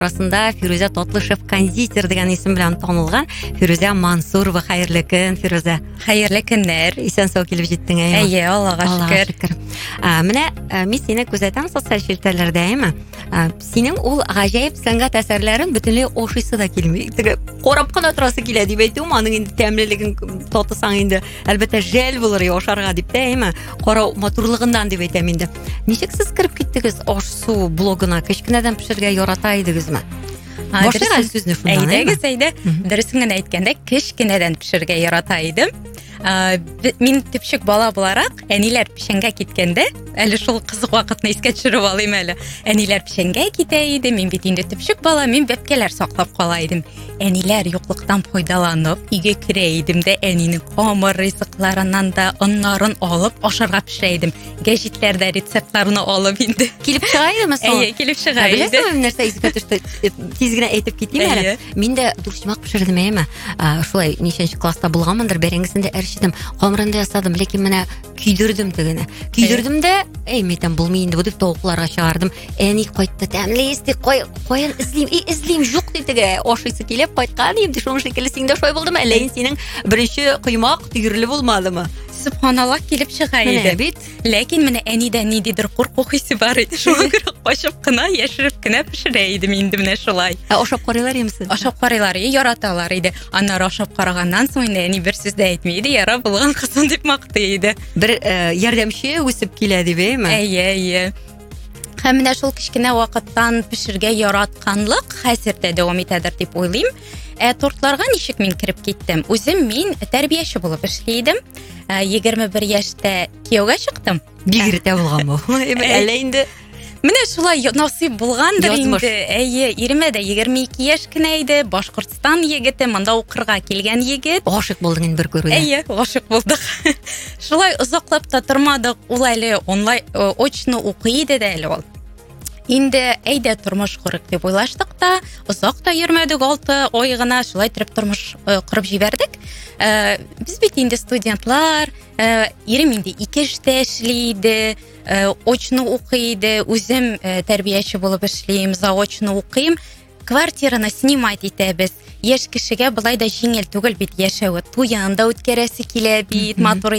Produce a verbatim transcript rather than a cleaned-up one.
арасында Фируза Тотлышев кондитер деген исем белән танылган. Фируза Мансурова, хәерле көн, Фируза. Хәерле көннәр. Исән сау килеп җиттең, әйе. Әйе, Аллага шөкер. Менә мин сине күзәтәм социаль челтәрләрдә, әйме? Синең ул гаҗәеп сәнгать әсәрләрен бөтенләй ошыйсы да килми. Теге карап кына торасы килә дип әйтүм, аның инде тәмлелеген татысаң инде әлбәттә жәл булыр ошарга дип тә, әйме? Карау матурлыгыннан дип әйтәм инде. Ничек сез киреп киттегез аш-су блогына? Кечкенәдән пешерергә ярата идегезме? Башлыгы сүзне шуннан. Әйдәгез, әйдә. Дөресен генә әйткәндә, кечкенәдән пешерергә ярата идем. Мин төпчек бала буларак, әниләр пешәнгә киткәндә, әле шул кызык вакытны искә төшереп алыйм әле. Әниләр пешәнгә китә иде, мин бит инде төпчек бала, мин бәбкәләр саклап кала идем. Әниләр юклыктан файдаланып, өйгә керә идем дә әнинең камыр ризыкларыннан да оннарын алып ашарга пешерә идем. Гәҗитләрдә рецептларны алып инде килеп чыга идеме соң? Әйе, килеп чыга иде. Беләсезме, нәрсә искә төште? Тиз генә әйтеп китим әле. Мин дә душмак пешердем, әйме? Шулай ничәнче класста булганмындыр, бәрәңгесендә әрчидем, камырында ясадым, ләкин менә көйдердем дигәне. Көйдердем дә, әйметәм булмый инде бу дип тавыкларга чыгардым. Әни кайтты, тәмле исте, каян излим, и излим жук дигән. Ашыйсы килеп кайткан инде, шуның шикелле сиңдә шулай булдымы? Әллә синең беренче коймак төгерле булмадымы? Субханаллах, килеп чыга иде бит. Ләкин менә әнидә ниндидер курку хисе бар иде. Шуңа күрә качып кына, яшереп кенә пешерә идем инде менә шулай. Ә ашап карыйлар имсез? Ашап карыйлар, яраталар иде. Аннары ашап караганнан соң инде әни бер сүз дә әйтми иде, яра булган кызым дип мактый иде. Бер ярдәмче үсеп килә дип, әйме? Әйе, әйе. Һәм менә шул кичкенә вакыттан пешергә яратканлык хәзердә дәвам итәдер дип уйлыйм. Ә тортларга ничек мин кирип киттем? Үзем мин тәрбияче булып эшлидем. егерме бер яшьтә кияүгә чыктым. Бигертә булганмы? Әллә инде менә шулай насыйп булгандыр инде. Әйе, иреме дә егерме ике яшь кенә иде. Башкортстан егете, монда укырга килгән егет. Гашык булдың инде бер күрүдә. Әйе, гашык булдык. Шулай озаклап та тормадык. Ул әле онлайн очно укый иде дә әле ул. Инде әйдә тормыш курык дип уйлаштык та, озак та йөрмәдек, алты ай гына шулай торып тормыш кырып җибәрдек. Без бит инде студентлар, ирем инде ике эштә эшли иде, очно укый иде, үзем тәрбияче булып эшлим, заочно укыйм. Квартираны снимать итәбез. Яшь кешегә булай да җиңел түгел бит яшәү. Туянда үткәрәсе килә бит, матур